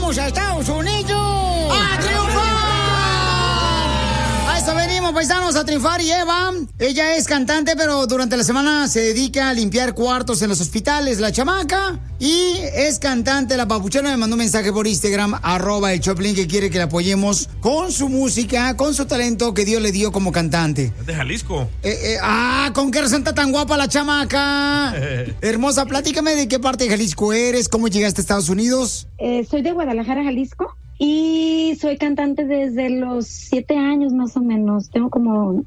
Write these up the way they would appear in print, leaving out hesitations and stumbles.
vamos a Estados Unidos a triunfar. A eso venimos, paisanos, a triunfar. Y Eva, ella es cantante, pero durante la semana se dedica a limpiar cuartos en los hospitales, la chamaca. Y es cantante, la papuchona me mandó un mensaje por Instagram, @el Choplin, que quiere que la apoyemos con su música, con su talento que Dios le dio como cantante. Es de Jalisco. ¿Con qué razón está tan guapa la chamaca? Hermosa, platícame de qué parte de Jalisco eres, cómo llegaste a Estados Unidos. Soy de Guadalajara, Jalisco. Y soy cantante desde los 7 años más o menos. Tengo como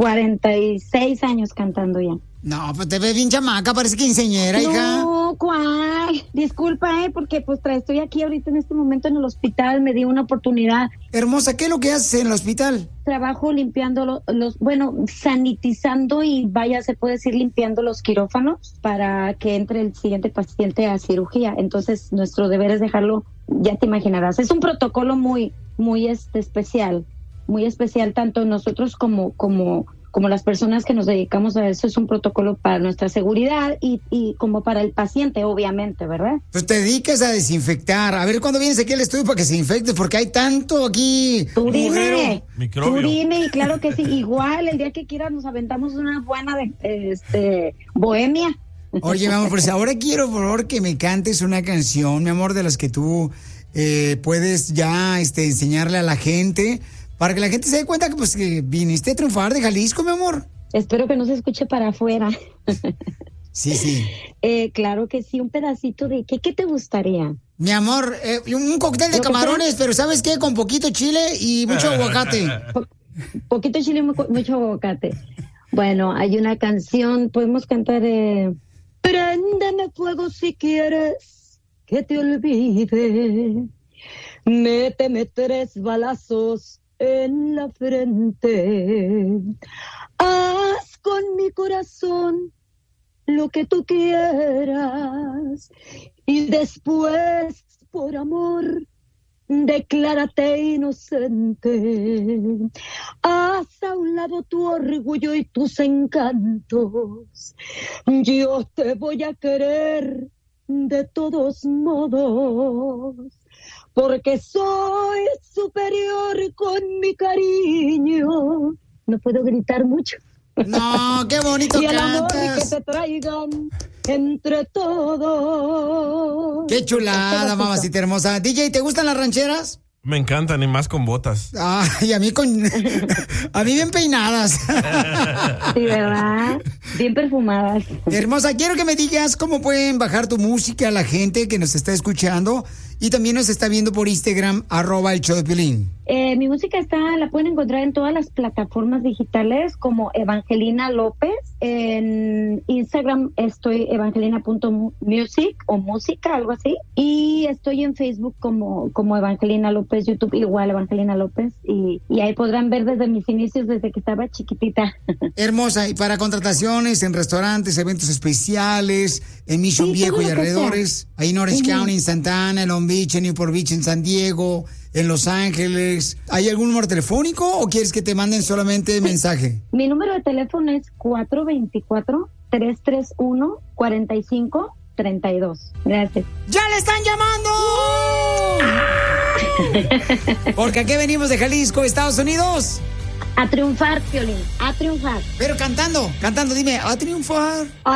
46 años cantando ya. No, pues te ves bien chamaca, parece quinceañera, hija. No, ¿cuál? Disculpa, porque pues estoy aquí ahorita en este momento en el hospital, me di una oportunidad. Hermosa, ¿qué es lo que haces en el hospital? Trabajo limpiando sanitizando y se puede decir limpiando los quirófanos para que entre el siguiente paciente a cirugía. Entonces, nuestro deber es dejarlo, ya te imaginarás. Es un protocolo muy especial, tanto nosotros como las personas que nos dedicamos a eso. Es un protocolo para nuestra seguridad y como para el paciente, obviamente, ¿verdad? Pues te dedicas a desinfectar. A ver, ¿cuándo vienes aquí al estudio para que se infecte? Porque hay tanto aquí. Tú dime, y claro que sí. Igual, el día que quieras nos aventamos una buena bohemia. Oye, mi amor, pues ahora quiero, por favor, que me cantes una canción, mi amor, de las que tú puedes ya enseñarle a la gente, para que la gente se dé cuenta que viniste a triunfar de Jalisco, mi amor. Espero que no se escuche para afuera. Sí. Claro que sí, un pedacito de... ¿Qué te gustaría? Mi amor, un cóctel de camarones, pero ¿sabes qué? Con poquito chile y mucho aguacate. Poquito chile y mucho aguacate. Bueno, hay una canción, podemos cantar... Préndeme fuego si quieres que te olvide. Méteme 3 balazos en la frente. Haz con mi corazón lo que tú quieras y después, por amor, declárate inocente. Haz a un lado tu orgullo y tus encantos. Yo te voy a querer de todos modos, porque soy superior con mi cariño. No puedo gritar mucho. No, qué bonito y el amor cantas. que te traigan entre todos. Qué chulada, mamacita hermosa. DJ, ¿te gustan las rancheras? Me encantan, y más con botas. Ay, a mí bien peinadas. Sí, ¿verdad? Bien perfumadas. Hermosa, quiero que me digas cómo pueden bajar tu música a la gente que nos está escuchando y también nos está viendo por Instagram, @el show de Piolín. Mi música la pueden encontrar en todas las plataformas digitales como Evangelina López. En Instagram estoy evangelina.music o música, algo así. Y estoy en Facebook como Evangelina López, YouTube igual Evangelina López. Y ahí podrán ver desde mis inicios, desde que estaba chiquitita. Hermosa, y para contrataciones en restaurantes, eventos especiales, en Mission Viejo y alrededores, ahí en Orange County, en Santa Ana, en Long Beach, en Newport Beach, en San Diego, en Los Ángeles. ¿Hay algún número telefónico o quieres que te manden solamente mensaje? Mi número de teléfono es 424-331-4532. Gracias. ¡Ya le están llamando! Porque aquí venimos de Jalisco, Estados Unidos. A triunfar, Piolín, a triunfar. Pero cantando, dime, a triunfar.